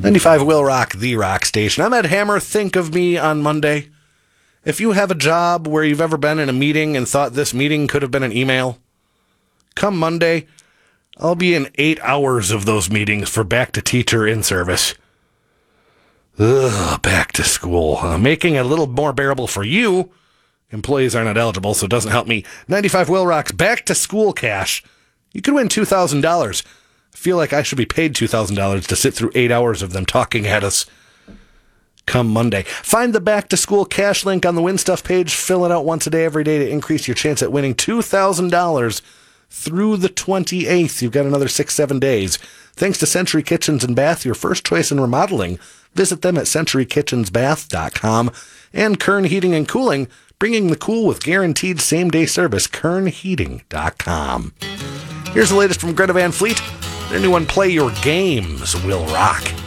95 Will Rock, the rock station. I'm Ed Hammer. Think of me on Monday. If you have a job where you've ever been in a meeting and thought this meeting could have been an email, come Monday, I'll be in 8 hours of those meetings for Back to Teacher in service. Ugh, back to school. Making it a little more bearable for you. Employees are not eligible, so it doesn't help me. 95 Will Rock's Back to School Cash. You could win $2,000. I feel like I should be paid $2,000 to sit through 8 hours of them talking at us. Come Monday. Find the Back to School Cash link on the Win Stuff page. Fill it out once a day every day to increase your chance at winning $2,000 through the 28th. You've got another 6-7 days. Thanks to Century Kitchens and Bath, your first choice in remodeling. Visit them at centurykitchensbath.com. And Kern Heating and Cooling, bringing the cool with guaranteed same-day service. kernheating.com. Here's the latest from Greta Van Fleet. Their new one, Play Your Games, will rock.